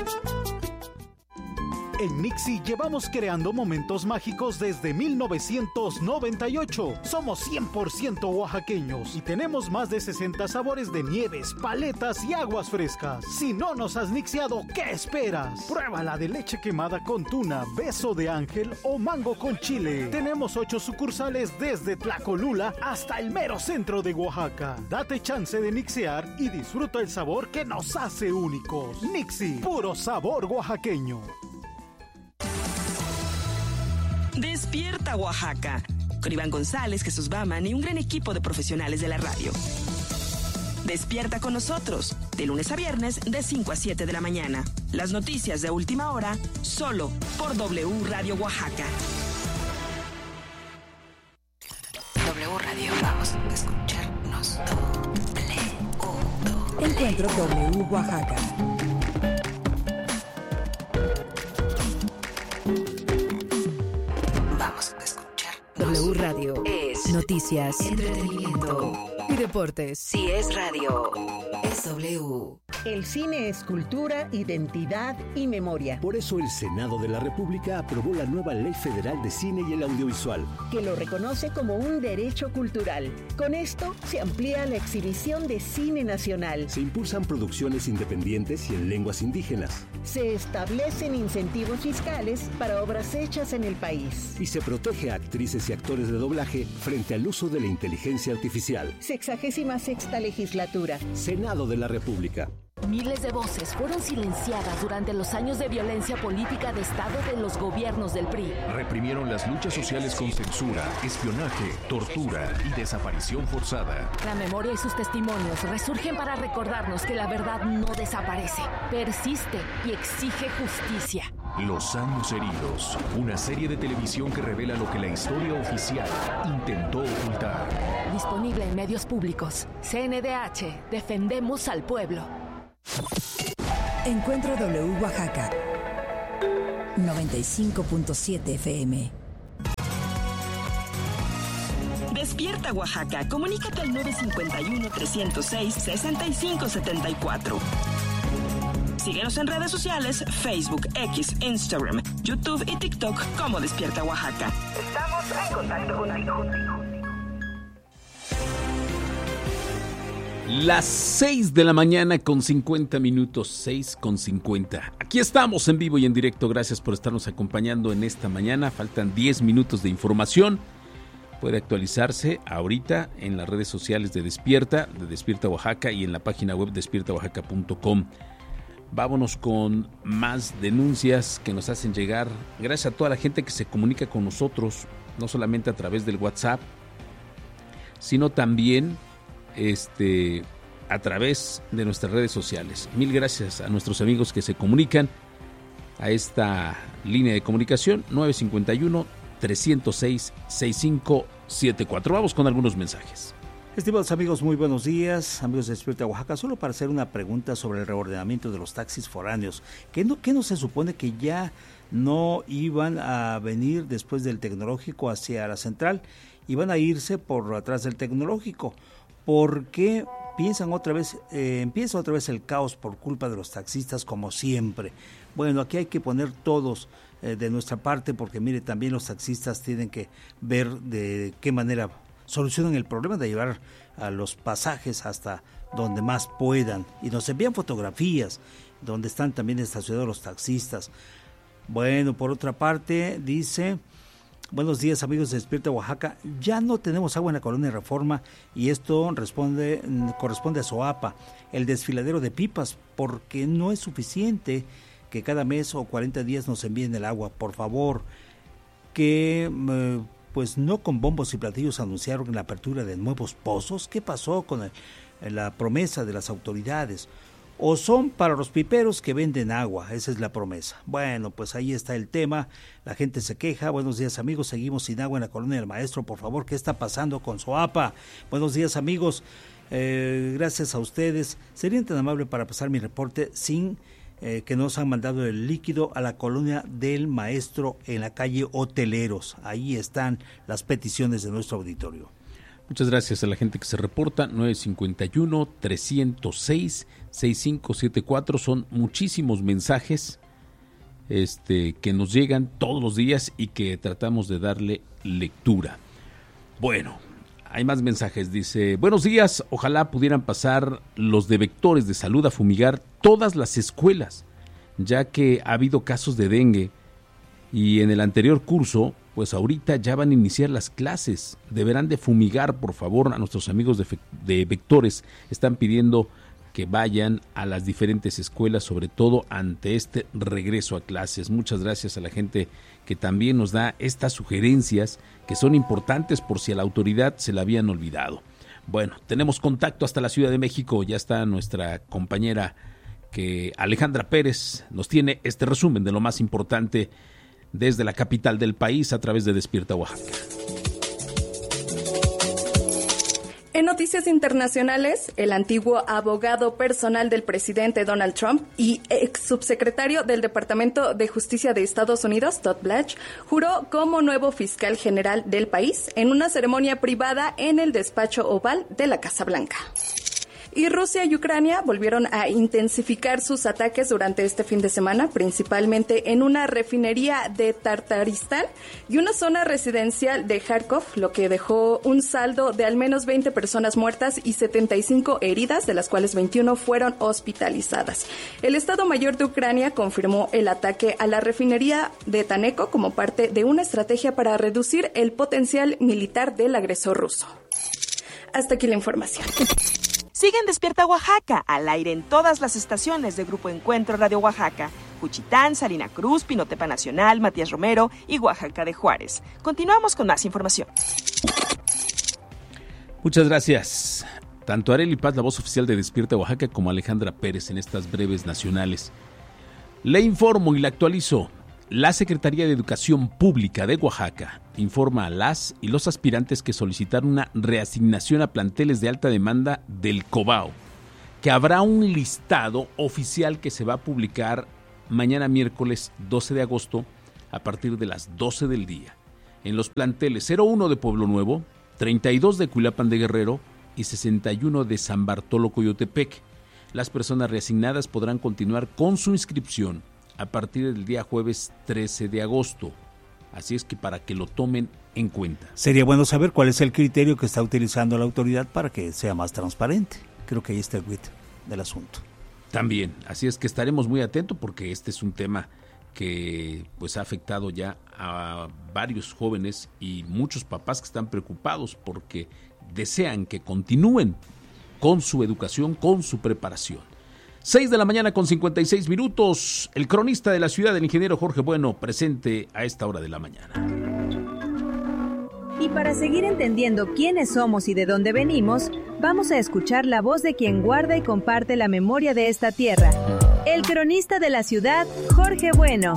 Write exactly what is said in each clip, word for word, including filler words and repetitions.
En Nixie llevamos creando momentos mágicos desde mil novecientos noventa y ocho. Somos cien por ciento oaxaqueños y tenemos más de sesenta sabores de nieves, paletas y aguas frescas. Si no nos has nixiado, ¿qué esperas? Pruébala de leche quemada con tuna, beso de ángel o mango con chile. Tenemos ocho sucursales desde Tlacolula hasta el mero centro de Oaxaca. Date chance de nixear y disfruta el sabor que nos hace únicos. Nixie, puro sabor oaxaqueño. Despierta Oaxaca, con Iván González, Jesús Baman y un gran equipo de profesionales de la radio. Despierta con nosotros, de lunes a viernes, de cinco a siete de la mañana. Las noticias de última hora, solo por W Radio Oaxaca. W Radio, vamos a escucharnos. W. Encuentro W Oaxaca. W Radio es noticias, entretenimiento y deportes. Si es radio, es W. El cine es cultura, identidad y memoria. Por eso el Senado de la República aprobó la nueva Ley Federal de Cine y el Audiovisual, que lo reconoce como un derecho cultural. Con esto se amplía la exhibición de cine nacional. Se impulsan producciones independientes y en lenguas indígenas. Se establecen incentivos fiscales para obras hechas en el país. Y se protege a actrices y actores de doblaje frente al uso de la inteligencia artificial. Sexagésima sexta legislatura. Senado de la República. Miles de voces fueron silenciadas durante los años de violencia política de Estado de los gobiernos del P R I. Reprimieron las luchas sociales con censura, espionaje, tortura y desaparición forzada. La memoria y sus testimonios resurgen para recordarnos que la verdad no desaparece, persiste y exige justicia. Los años heridos, una serie de televisión que revela lo que la historia oficial intentó ocultar. Disponible en medios públicos. C N D H, defendemos al pueblo. Encuentro W Oaxaca noventa y cinco punto siete F M. Despierta Oaxaca, comunícate al nueve cinco uno, tres cero seis, seis cinco siete cuatro. Síguenos en redes sociales, Facebook, X, Instagram, YouTube y TikTok como Despierta Oaxaca. Estamos en contacto contigo. Las seis de la mañana con cincuenta minutos, seis con cincuenta. Aquí estamos en vivo y en directo. Gracias por estarnos acompañando en esta mañana. Faltan diez minutos de información. Puede actualizarse ahorita en las redes sociales de Despierta, de Despierta Oaxaca y en la página web despierta oaxaca punto com. Vámonos con más denuncias que nos hacen llegar. Gracias a toda la gente que se comunica con nosotros, no solamente a través del WhatsApp, sino también este, a través de nuestras redes sociales. Mil gracias a nuestros amigos que se comunican a esta línea de comunicación nueve cinco uno, tres cero seis, seis cinco siete cuatro. Vamos con algunos mensajes. Estimados amigos, muy buenos días, amigos de Despierta Oaxaca. Solo para hacer una pregunta sobre el reordenamiento de los taxis foráneos. ¿Qué no, qué no se supone que ya no iban a venir después del tecnológico hacia la central? Iban a irse por atrás del tecnológico. ¿Por qué piensan otra vez, eh, empieza otra vez el caos por culpa de los taxistas como siempre? Bueno, aquí hay que poner todos eh, de nuestra parte, porque mire, también los taxistas tienen que ver de qué manera solucionan el problema de llevar a los pasajes hasta donde más puedan. Y nos envían fotografías donde están también estacionados los taxistas. Bueno, por otra parte, dice: buenos días amigos de Despierta Oaxaca, ya no tenemos agua en la colonia Reforma y esto responde, corresponde a SOAPA, el desfiladero de pipas, porque no es suficiente que cada mes o cuarenta días nos envíen el agua. Por favor, que eh, pues no con bombos y platillos anunciaron la apertura de nuevos pozos. ¿Qué pasó con el, la promesa de las autoridades? ¿O son para los piperos que venden agua? Esa es la promesa. Bueno, pues ahí está el tema. La gente se queja. Buenos días amigos, seguimos sin agua en la colonia del Maestro. Por favor, ¿qué está pasando con SOAPA? Buenos días amigos, eh, gracias a ustedes. ¿Serían tan amables para pasar mi reporte sin eh, que nos han mandado el líquido a la colonia del Maestro en la calle Hoteleros? Ahí están las peticiones de nuestro auditorio. Muchas gracias a la gente que se reporta. nueve cinco uno, tres cero seis, seis cinco siete cuatro. Son muchísimos mensajes este, que nos llegan todos los días y que tratamos de darle lectura. Bueno, hay más mensajes. Dice, buenos días, ojalá pudieran pasar los de vectores de salud a fumigar todas las escuelas, ya que ha habido casos de dengue y en el anterior curso, pues ahorita ya van a iniciar las clases. Deberán de fumigar, por favor, a nuestros amigos de, de vectores. Están pidiendo que vayan a las diferentes escuelas, sobre todo ante este regreso a clases. Muchas gracias a la gente que también nos da estas sugerencias que son importantes por si a la autoridad se la habían olvidado. Bueno, tenemos contacto hasta la Ciudad de México. Ya está nuestra compañera que Alejandra Pérez nos tiene este resumen de lo más importante desde la capital del país a través de Despierta Oaxaca. En noticias internacionales, el antiguo abogado personal del presidente Donald Trump y ex subsecretario del Departamento de Justicia de Estados Unidos, Todd Blanche, juró como nuevo fiscal general del país en una ceremonia privada en el despacho oval de la Casa Blanca. Y Rusia y Ucrania volvieron a intensificar sus ataques durante este fin de semana, principalmente en una refinería de Tartaristán y una zona residencial de Kharkov, lo que dejó un saldo de al menos veinte personas muertas y setenta y cinco heridas, de las cuales veintiuna fueron hospitalizadas. El Estado Mayor de Ucrania confirmó el ataque a la refinería de Taneco como parte de una estrategia para reducir el potencial militar del agresor ruso. Hasta aquí la información. Sigue en Despierta Oaxaca, al aire en todas las estaciones de Grupo Encuentro Radio Oaxaca. Juchitán, Salina Cruz, Pinotepa Nacional, Matías Romero y Oaxaca de Juárez. Continuamos con más información. Muchas gracias. Tanto Arely Paz, la voz oficial de Despierta Oaxaca, como Alejandra Pérez en estas breves nacionales. Le informo y le actualizo. La Secretaría de Educación Pública de Oaxaca informa a las y los aspirantes que solicitaron una reasignación a planteles de alta demanda del Cobao, que habrá un listado oficial que se va a publicar mañana miércoles doce de agosto a partir de las doce del día en los planteles cero uno de Pueblo Nuevo, treinta y dos de Cuilapan de Guerrero y sesenta y uno de San Bartolo Coyotepec. Las personas reasignadas podrán continuar con su inscripción a partir del día jueves trece de agosto. Así es que para que lo tomen en cuenta. Sería bueno saber cuál es el criterio que está utilizando la autoridad para que sea más transparente. Creo que ahí está el quid del asunto. También, así es que estaremos muy atentos porque este es un tema que pues ha afectado ya a varios jóvenes y muchos papás que están preocupados porque desean que continúen con su educación, con su preparación. seis de la mañana con cincuenta y seis minutos. El cronista de la ciudad, el ingeniero Jorge Bueno, presente a esta hora de la mañana. Y para seguir entendiendo quiénes somos y de dónde venimos, vamos a escuchar la voz de quien guarda y comparte la memoria de esta tierra. El cronista de la ciudad, Jorge Bueno.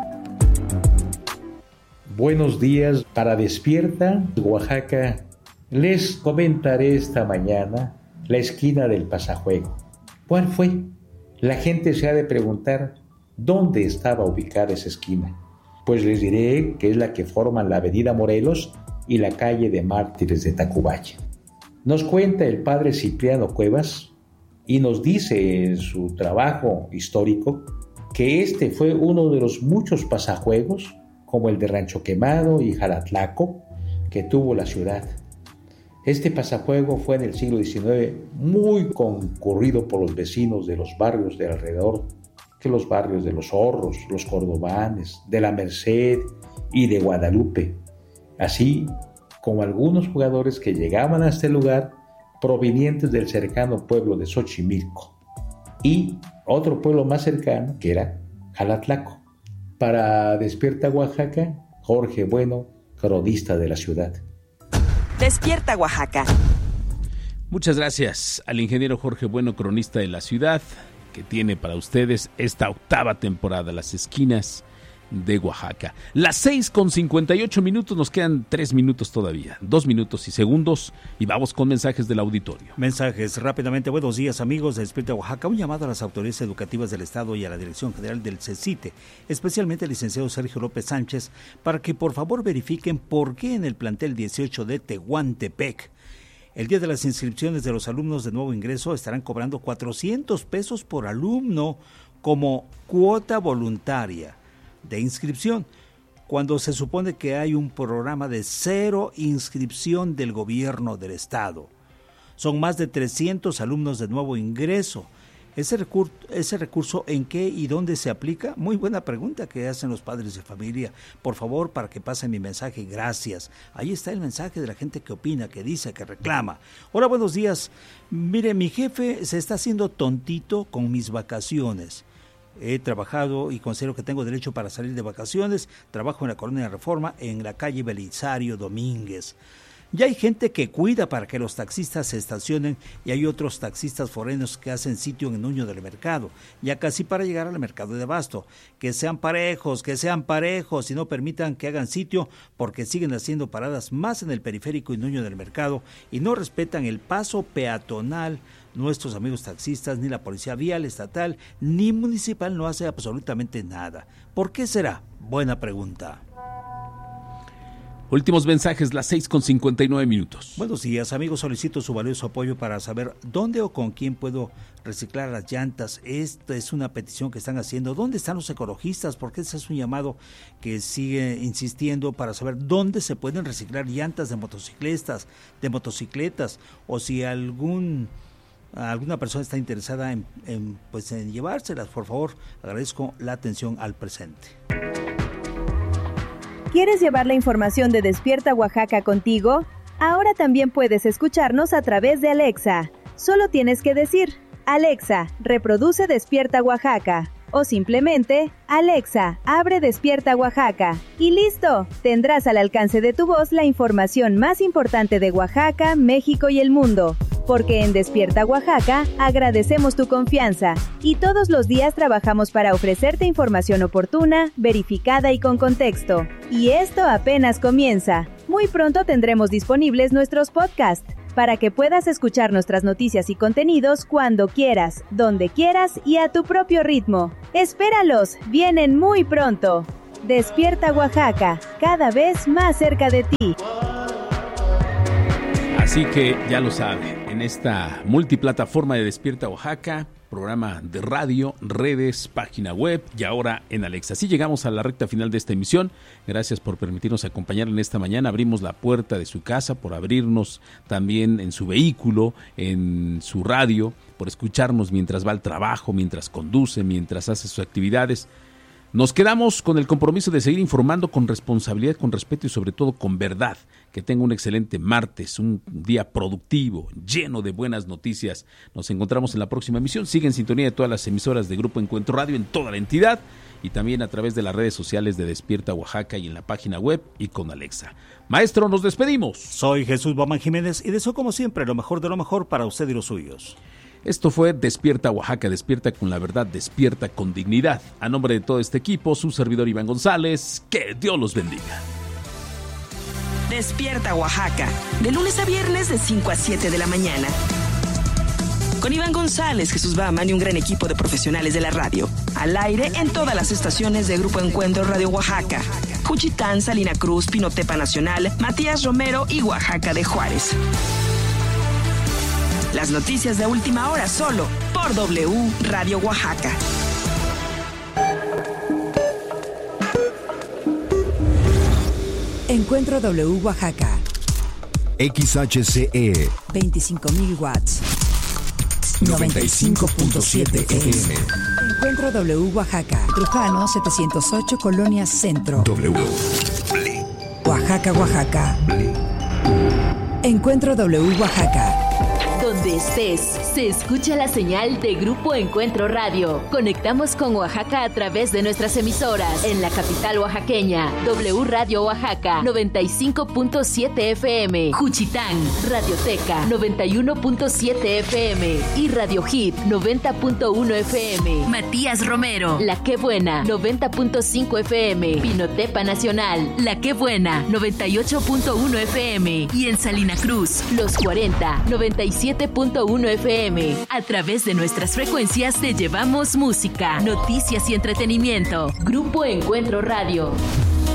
Buenos días para Despierta Oaxaca. Les comentaré esta mañana la esquina del Pasajuego. ¿Cuál fue? La gente se ha de preguntar dónde estaba ubicada esa esquina. Pues les diré que es la que forman la avenida Morelos y la calle de Mártires de Tacubaya. Nos cuenta el padre Cipriano Cuevas y nos dice en su trabajo histórico que este fue uno de los muchos pasajuegos, como el de Rancho Quemado y Jalatlaco, que tuvo la ciudad. Este pasajuego fue en el siglo diecinueve muy concurrido por los vecinos de los barrios de alrededor, que los barrios de Los Horros, Los Cordobanes, de La Merced y de Guadalupe, así como algunos jugadores que llegaban a este lugar provenientes del cercano pueblo de Xochimilco y otro pueblo más cercano que era Jalatlaco. Para Despierta Oaxaca, Jorge Bueno, cronista de la ciudad. Despierta Oaxaca. Muchas gracias al ingeniero Jorge Bueno, cronista de la ciudad, que tiene para ustedes esta octava temporada, Las Esquinas de Oaxaca. Las seis con cincuenta y ocho minutos, nos quedan tres minutos todavía, dos minutos y segundos, y vamos con mensajes del auditorio. Mensajes rápidamente. Buenos días, amigos de Despierta Oaxaca. Un llamado a las autoridades educativas del Estado y a la Dirección General del CECITE, especialmente al licenciado Sergio López Sánchez, para que por favor verifiquen por qué en el plantel dieciocho de Tehuantepec El día de las inscripciones de los alumnos de nuevo ingreso estarán cobrando cuatrocientos pesos por alumno como cuota voluntaria de inscripción, cuando se supone que hay un programa de cero inscripción del gobierno del estado. Son más de trescientos alumnos de nuevo ingreso. ¿Ese recurso, ese recurso en qué y dónde se aplica? Muy buena pregunta que hacen los padres de familia. Por favor, para que pasen mi mensaje, gracias. Ahí está el mensaje de la gente que opina, que dice, que reclama. Hola, buenos días. Mire, mi jefe se está haciendo tontito con mis vacaciones. He trabajado y considero que tengo derecho para salir de vacaciones. Trabajo en la Colonia Reforma, en la calle Belisario Domínguez. Ya hay gente que cuida para que los taxistas se estacionen y hay otros taxistas foráneos que hacen sitio en Nuño del Mercado, ya casi para llegar al mercado de Abasto. Que sean parejos, que sean parejos y no permitan que hagan sitio porque siguen haciendo paradas más en el periférico y Nuño del Mercado y no respetan el paso peatonal. Nuestros amigos taxistas, ni la policía vial estatal, ni municipal no hace absolutamente nada. ¿Por qué será? Buena pregunta. Últimos mensajes, las seis con cincuenta y nueve minutos. Buenos días, amigos. Solicito su valioso apoyo para saber dónde o con quién puedo reciclar las llantas. Esta es una petición que están haciendo. ¿Dónde están los ecologistas? Porque ese es un llamado que sigue insistiendo para saber dónde se pueden reciclar llantas de motocicletas, de motocicletas, o si algún alguna persona está interesada en, en, pues, en llevárselas. Por favor, agradezco la atención al presente. ¿Quieres llevar la información de Despierta Oaxaca contigo? Ahora también puedes escucharnos a través de Alexa. Solo tienes que decir, Alexa, reproduce Despierta Oaxaca. O simplemente, Alexa, abre Despierta Oaxaca. Y listo, tendrás al alcance de tu voz la información más importante de Oaxaca, México y el mundo. Porque en Despierta Oaxaca agradecemos tu confianza y todos los días trabajamos para ofrecerte información oportuna, verificada y con contexto. Y esto apenas comienza. Muy pronto tendremos disponibles nuestros podcasts para que puedas escuchar nuestras noticias y contenidos cuando quieras, donde quieras y a tu propio ritmo. ¡Espéralos! ¡Vienen muy pronto! Despierta Oaxaca, cada vez más cerca de ti. Así que ya lo sabe, en esta multiplataforma de Despierta Oaxaca, programa de radio, redes, página web y ahora en Alexa. Así llegamos a la recta final de esta emisión. Gracias por permitirnos acompañar en esta mañana. Abrimos la puerta de su casa, por abrirnos también en su vehículo, en su radio, por escucharnos mientras va al trabajo, mientras conduce, mientras hace sus actividades. Nos quedamos con el compromiso de seguir informando con responsabilidad, con respeto y sobre todo con verdad. Que tenga un excelente martes, un día productivo, lleno de buenas noticias. Nos encontramos en la próxima emisión. Sigue en sintonía de todas las emisoras de Grupo Encuentro Radio en toda la entidad y también a través de las redes sociales de Despierta Oaxaca y en la página web y con Alexa. Maestro, nos despedimos. Soy Jesús Bauman Jiménez y deseo como siempre lo mejor de lo mejor para usted y los suyos. Esto fue Despierta Oaxaca, despierta con la verdad, despierta con dignidad. A nombre de todo este equipo, su servidor Iván González, que Dios los bendiga. Despierta Oaxaca, de lunes a viernes de cinco a siete de la mañana. Con Iván González, Jesús Bauman y un gran equipo de profesionales de la radio. Al aire en todas las estaciones de Grupo Encuentro Radio Oaxaca. Juchitán, Salina Cruz, Pinotepa Nacional, Matías Romero y Oaxaca de Juárez. Las noticias de última hora solo por W Radio Oaxaca. Encuentro W Oaxaca. X H C E. veinticinco mil watts. noventa y cinco punto siete F M. Encuentro W Oaxaca. Trujano setecientos ocho, Colonia Centro. W. Oaxaca, Oaxaca. Encuentro W Oaxaca. Donde estés, se escucha la señal de Grupo Encuentro Radio. Conectamos con Oaxaca a través de nuestras emisoras. En la capital oaxaqueña, W Radio Oaxaca, noventa y cinco punto siete F M. Juchitán, Radioteca, noventa y uno punto siete F M. Y Radio Hit, noventa punto uno F M. Matías Romero, La Que Buena, noventa punto cinco F M. Pinotepa Nacional, La Que Buena, noventa y ocho punto uno F M. Y en Salina Cruz, Los cuarenta, noventa y siete punto uno F M. A través de nuestras frecuencias te llevamos música, noticias y entretenimiento. Grupo Encuentro Radio.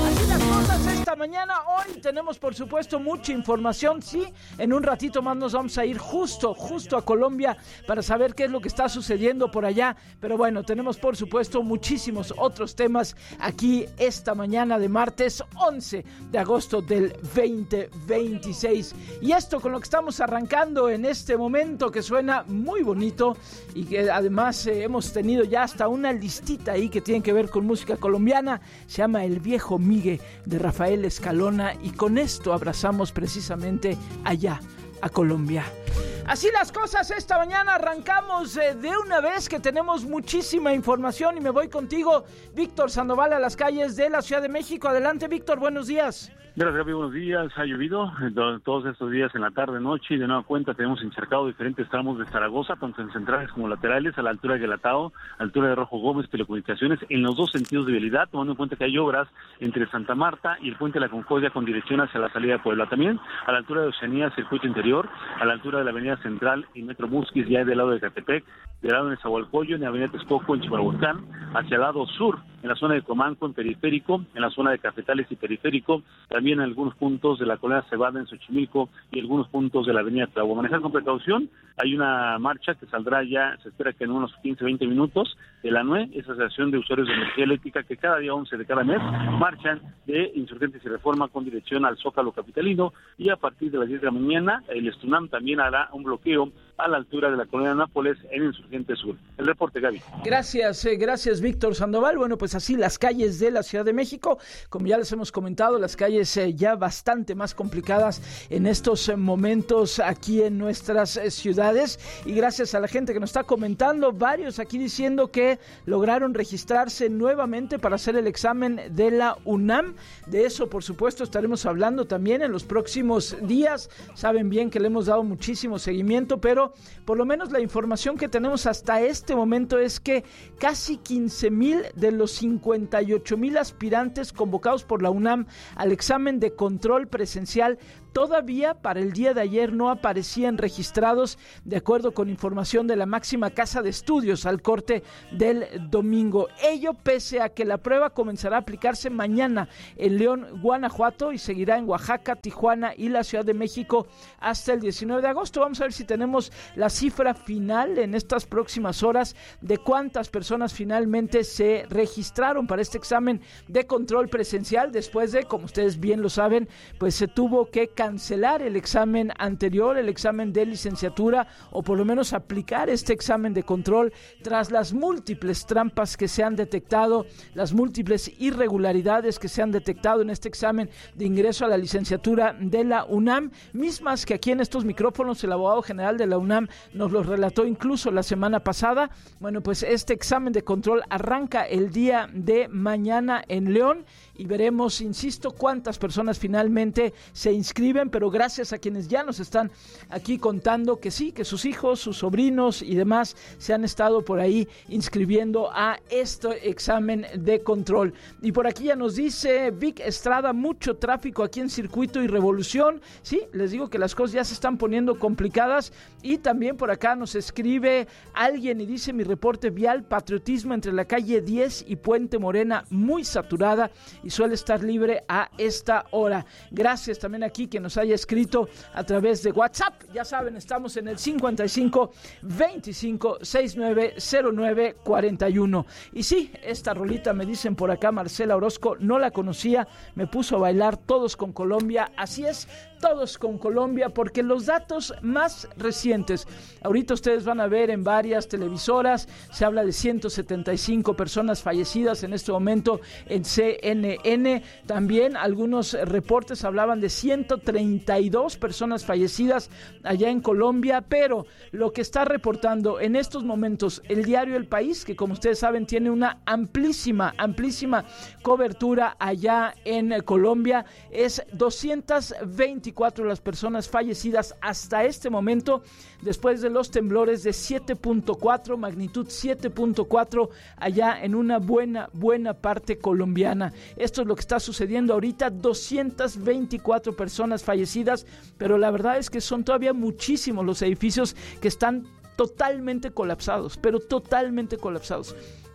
cosas esta mañana. Hoy tenemos, por supuesto, mucha información. Sí, en un ratito más nos vamos a ir justo, justo a Colombia para saber qué es lo que está sucediendo por allá. Pero bueno, tenemos, por supuesto, muchísimos otros temas aquí esta mañana de martes once de agosto del veinte veintiséis. Y esto con lo que estamos arrancando en este momento, que suena muy bonito y que además eh, hemos tenido ya hasta una listita ahí que tiene que ver con música colombiana. Se llama El Viejo Migue, de Rafael Escalona, y con esto abrazamos precisamente allá a Colombia. Así las cosas esta mañana, arrancamos eh, de una vez que tenemos muchísima información y me voy contigo, Víctor Sandoval, a las calles de la Ciudad de México. Adelante, Víctor, buenos días. Gracias, Gaby, buenos días. Ha llovido todos estos días en la tarde, noche, y de nueva cuenta tenemos encharcado diferentes tramos de Zaragoza, tanto en centrales como laterales, a la altura de Guelatao, altura de Rojo Gómez, Telecomunicaciones, en los dos sentidos de vialidad, tomando en cuenta que hay obras entre Santa Marta y el Puente de la Concordia con dirección hacia la salida de Puebla. También a la altura de Oceanía, Circuito Interior, a la altura de la Avenida Central y Metro Musquis, ya del lado de Catepec, del lado de Nezahualcóyotl, en la Avenida Texcoco, en Chimalhuacán, hacia el lado sur, en la zona de Comanco, en Periférico, en la zona de Cafetales y Periférico, también en algunos puntos de la colonia Cebada en Xochimilco y algunos puntos de la avenida Tláhuac. Manejar con precaución. Hay una marcha que saldrá ya, se espera que en unos quince, veinte minutos, de la A N U E, esa Asociación de Usuarios de Energía Eléctrica, que cada día once de cada mes marchan de Insurgentes y Reforma con dirección al Zócalo capitalino, y a partir de las diez de la mañana el Estunam también hará un bloqueo a la altura de la colonia Nápoles en Insurgentes Sur. El reporte, Gaby. Gracias, eh, gracias Víctor Sandoval. Bueno, pues así las calles de la Ciudad de México, como ya les hemos comentado, las calles eh, ya bastante más complicadas en estos eh, momentos aquí en nuestras eh, ciudades, y gracias a la gente que nos está comentando, varios aquí diciendo que lograron registrarse nuevamente para hacer el examen de la UNAM. De eso, por supuesto, estaremos hablando también en los próximos días. Saben bien que le hemos dado muchísimo seguimiento, pero por lo menos la información que tenemos hasta este momento es que casi quince mil de los cincuenta y ocho mil aspirantes convocados por la UNAM al examen de control presencial todavía para el día de ayer no aparecían registrados, de acuerdo con información de la máxima casa de estudios al corte del domingo. Ello pese a que la prueba comenzará a aplicarse mañana en León, Guanajuato, y seguirá en Oaxaca, Tijuana y la Ciudad de México hasta el diecinueve de agosto. Vamos a ver si tenemos la cifra final en estas próximas horas de cuántas personas finalmente se registraron para este examen de control presencial después de, como ustedes bien lo saben, pues se tuvo que cancelar el examen anterior, el examen de licenciatura, o por lo menos aplicar este examen de control tras las múltiples trampas que se han detectado, las múltiples irregularidades que se han detectado en este examen de ingreso a la licenciatura de la UNAM, mismas que aquí en estos micrófonos el abogado general de la UNAM nos los relató incluso la semana pasada. Bueno, pues este examen de control arranca el día de mañana en León, y veremos, insisto, cuántas personas finalmente se inscriben, pero gracias a quienes ya nos están aquí contando que sí, que sus hijos, sus sobrinos y demás se han estado por ahí inscribiendo a este examen de control. Y por aquí ya nos dice Vic Estrada, mucho tráfico aquí en Circuito y Revolución. Sí, les digo que las cosas ya se están poniendo complicadas. Y también por acá nos escribe alguien y dice: mi reporte vial, Patriotismo entre la calle diez y Puente Morena, muy saturada y suele estar libre a esta hora. Gracias también aquí que nos haya escrito a través de WhatsApp. Ya saben, estamos en el cincuenta y cinco, veinticinco, sesenta y nueve, cero nueve, cuarenta y uno. Y sí, esta rolita, me dicen por acá, Marcela Orozco, no la conocía, me puso a bailar Todos con Colombia. Así es, Todos con Colombia, porque los datos más recientes, ahorita ustedes van a ver en varias televisoras, se habla de ciento setenta y cinco personas fallecidas en este momento en C N N, también algunos reportes hablaban de ciento treinta y dos personas fallecidas allá en Colombia, pero lo que está reportando en estos momentos el diario El País, que como ustedes saben tiene una amplísima, amplísima cobertura allá en Colombia, es doscientas veinticuatro las personas fallecidas hasta este momento después de los temblores de siete punto cuatro, magnitud siete punto cuatro allá en una buena, buena parte colombiana. Esto es lo que está sucediendo ahorita, doscientas veinticuatro personas fallecidas, pero la verdad es que son todavía muchísimos los edificios que están totalmente colapsados, pero totalmente colapsados.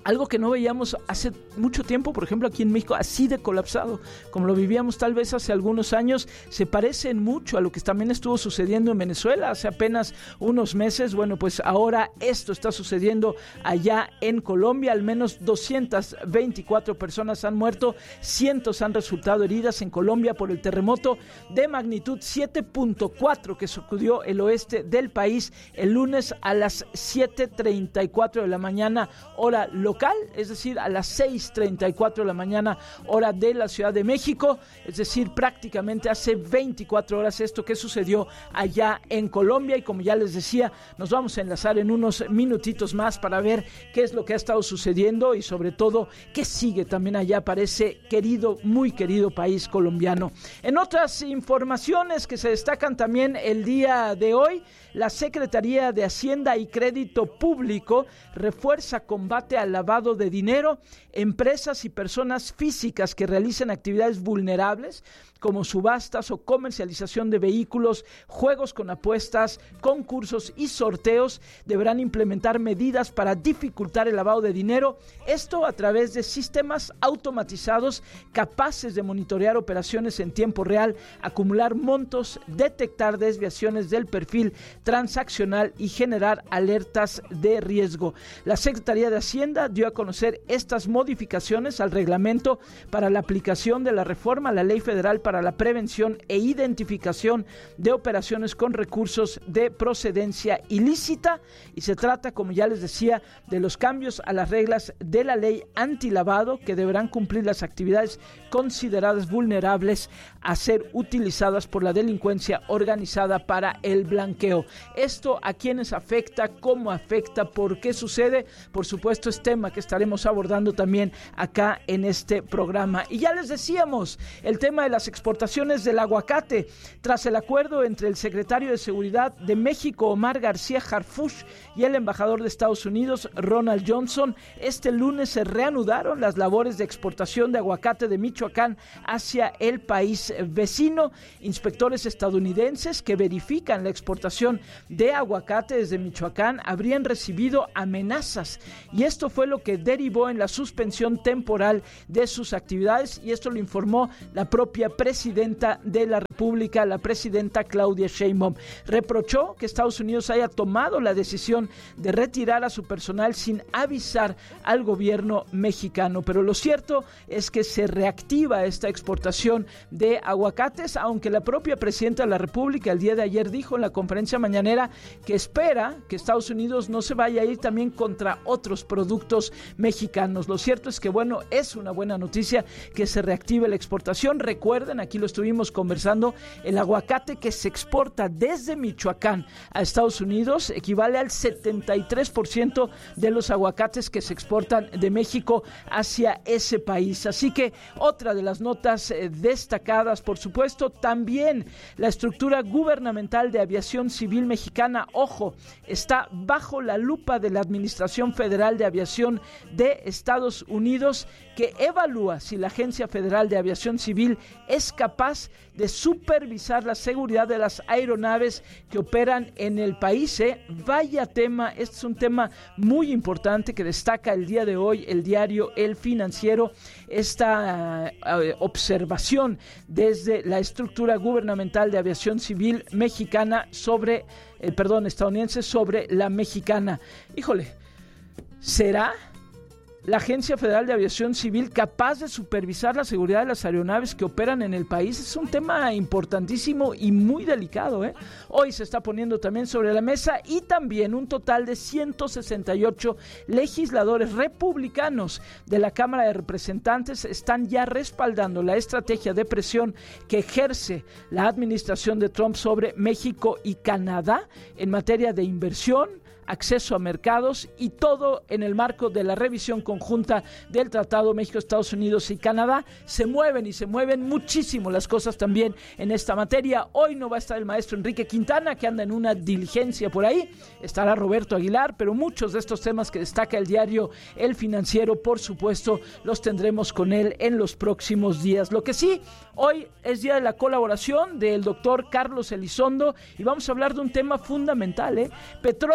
algo que no veíamos hace mucho tiempo, por ejemplo aquí en México, así de colapsado, como lo vivíamos tal vez hace algunos años. Se parecen mucho a lo que también estuvo sucediendo en Venezuela hace apenas unos meses. Bueno, pues ahora esto está sucediendo allá en Colombia. Al menos doscientas veinticuatro personas han muerto, cientos han resultado heridas en Colombia por el terremoto de magnitud siete punto cuatro que sacudió el oeste del país el lunes a las siete treinta y cuatro de la mañana, hora local. local, es decir, a las seis treinta y cuatro de la mañana, hora de la Ciudad de México, es decir, prácticamente hace veinticuatro horas esto que sucedió allá en Colombia. Y como ya les decía, nos vamos a enlazar en unos minutitos más para ver qué es lo que ha estado sucediendo y sobre todo qué sigue también allá para ese querido, muy querido país colombiano. En otras informaciones que se destacan también el día de hoy, la Secretaría de Hacienda y Crédito Público refuerza combate al lavado de dinero. Empresas y personas físicas que realicen actividades vulnerables como subastas o comercialización de vehículos, juegos con apuestas, concursos y sorteos deberán implementar medidas para dificultar el lavado de dinero, esto a través de sistemas automatizados capaces de monitorear operaciones en tiempo real, acumular montos, detectar desviaciones del perfil transaccional y generar alertas de riesgo. La Secretaría de Hacienda dio a conocer estas modificaciones al reglamento para la aplicación de la reforma a la Ley Federal para la prevención e identificación de operaciones con recursos de procedencia ilícita, y se trata, como ya les decía, de los cambios a las reglas de la ley antilavado que deberán cumplir las actividades consideradas vulnerables a ser utilizadas por la delincuencia organizada para el blanqueo. Esto a quienes afecta, cómo afecta, por qué sucede, por supuesto es tema que estaremos abordando también acá en este programa. Y ya les decíamos, el tema de las exportaciones del aguacate, tras el acuerdo entre el secretario de Seguridad de México, Omar García Harfuch, y el embajador de Estados Unidos, Ronald Johnson, este lunes se reanudaron las labores de exportación de aguacate de Michoacán hacia el país vecino. Inspectores estadounidenses que verifican la exportación de aguacate desde Michoacán habrían recibido amenazas, y esto fue lo que derivó en la suspensión temporal de sus actividades, y esto lo informó la propia presidenta de la República, la presidenta Claudia Sheinbaum. Reprochó que Estados Unidos haya tomado la decisión de retirar a su personal sin avisar al gobierno mexicano, pero lo cierto es que se reactiva esta exportación de aguacates, aunque la propia presidenta de la República el día de ayer dijo en la conferencia mañanera que espera que Estados Unidos no se vaya a ir también contra otros productos mexicanos. Lo cierto es que, bueno, es una buena noticia que se reactive la exportación. Recuerden, aquí lo estuvimos conversando, el aguacate que se exporta desde Michoacán a Estados Unidos equivale al setenta y tres por ciento de los aguacates que se exportan de México hacia ese país. Así que otra de las notas eh, destacadas, por supuesto, también la estructura gubernamental de aviación civil mexicana, ojo, está bajo la lupa de la Administración Federal de Aviación de Estados Unidos, que evalúa si la Agencia Federal de Aviación Civil es capaz de supervisar la seguridad de las aeronaves que operan en el país. ¿eh? Vaya tema, este es un tema muy importante que destaca el día de hoy el diario El Financiero, esta uh, observación desde la estructura gubernamental de aviación civil mexicana sobre, eh, perdón, estadounidense sobre la mexicana. Híjole, ¿será la Agencia Federal de Aviación Civil capaz de supervisar la seguridad de las aeronaves que operan en el país? Es un tema importantísimo y muy delicado, ¿eh? Hoy se está poniendo también sobre la mesa, y también un total de ciento sesenta y ocho legisladores republicanos de la Cámara de Representantes están ya respaldando la estrategia de presión que ejerce la administración de Trump sobre México y Canadá en materia de inversión, acceso a mercados, y todo en el marco de la revisión conjunta del Tratado México, Estados Unidos y Canadá. Se mueven y se mueven muchísimo las cosas también en esta materia. Hoy no va a estar el maestro Enrique Quintana, que anda en una diligencia por ahí, estará Roberto Aguilar, pero muchos de estos temas que destaca el diario El Financiero, por supuesto, los tendremos con él en los próximos días. Lo que sí, hoy es día de la colaboración del doctor Carlos Elizondo, y vamos a hablar de un tema fundamental, ¿eh? Petróleos Mexicanos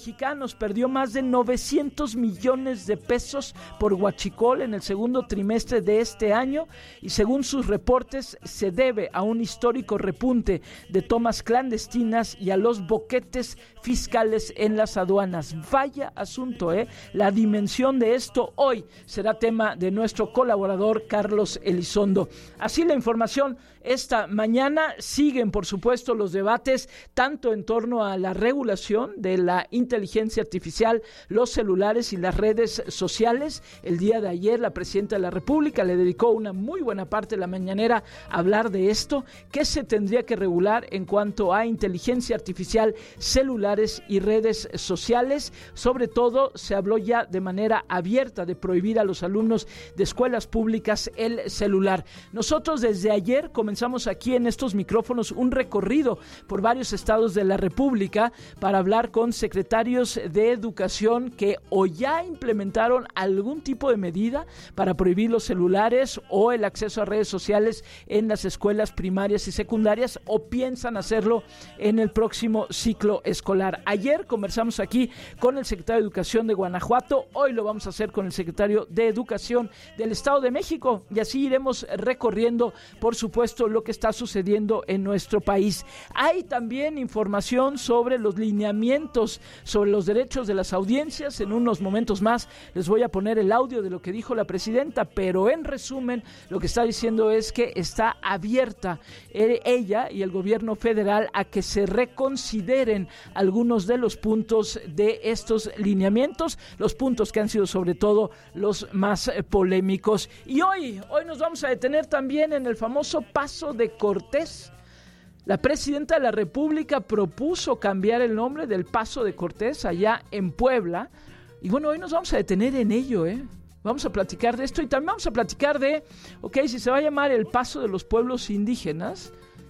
mexicanos perdió más de novecientos millones de pesos por huachicol en el segundo trimestre de este año y según sus reportes se debe a un histórico repunte de tomas clandestinas y a los boquetes fiscales en las aduanas. Vaya asunto, ¿eh? La dimensión de esto hoy será tema de nuestro colaborador Carlos Elizondo. Así la información esta mañana. Siguen, por supuesto, los debates tanto en torno a la regulación de la inteligencia artificial, los celulares y las redes sociales. El día de ayer la presidenta de la República le dedicó una muy buena parte de la mañanera a hablar de esto, qué se tendría que regular en cuanto a inteligencia artificial, celulares y redes sociales. Sobre todo se habló ya de manera abierta de prohibir a los alumnos de escuelas públicas el celular. Nosotros desde ayer comenzamos aquí en estos micrófonos un recorrido por varios estados de la República para hablar con secretarios de educación que o ya implementaron algún tipo de medida para prohibir los celulares o el acceso a redes sociales en las escuelas primarias y secundarias o piensan hacerlo en el próximo ciclo escolar. Ayer conversamos aquí con el secretario de Educación de Guanajuato, hoy lo vamos a hacer con el secretario de Educación del Estado de México y así iremos recorriendo, por supuesto, lo que está sucediendo en nuestro país. Hay también información sobre los lineamientos sobre los derechos de las audiencias. En unos momentos más les voy a poner el audio de lo que dijo la presidenta, pero en resumen lo que está diciendo es que está abierta ella y el gobierno federal a que se reconsideren algunos de los puntos de estos lineamientos, los puntos que han sido sobre todo los más polémicos. Y hoy, hoy nos vamos a detener también en el famoso Paso de Cortés. La presidenta de la República propuso cambiar el nombre del Paso de Cortés allá en Puebla. Y bueno, hoy nos vamos a detener en ello, ¿eh? Vamos a platicar de esto y también vamos a platicar de, ok, si se va a llamar el Paso de los Pueblos Indígenas,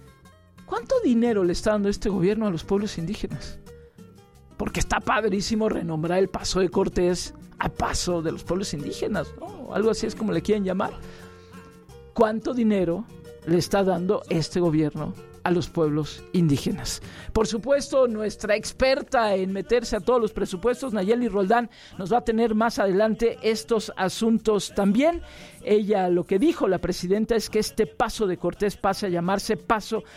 ¿cuánto dinero le está dando este gobierno a los pueblos indígenas? Porque está padrísimo renombrar el Paso de Cortés a Paso de los Pueblos Indígenas, ¿no? Algo así es como le quieren llamar. ¿Cuánto dinero le está dando este gobierno a los pueblos indígenas? Por supuesto, nuestra experta en meterse a todos los presupuestos, Nayeli Roldán, nos va a tener más adelante estos asuntos también. Ella, lo que dijo la presidenta es que este Paso de Cortés pase a llamarse Paso